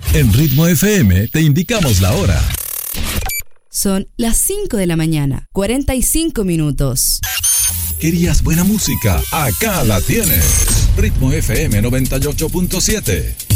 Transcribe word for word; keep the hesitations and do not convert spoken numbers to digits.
En Ritmo F M te indicamos la hora. Son las cinco de la mañana, cuarenta y cinco minutos. ¿Querías buena música? Acá la tienes. Ritmo F M noventa y ocho punto siete.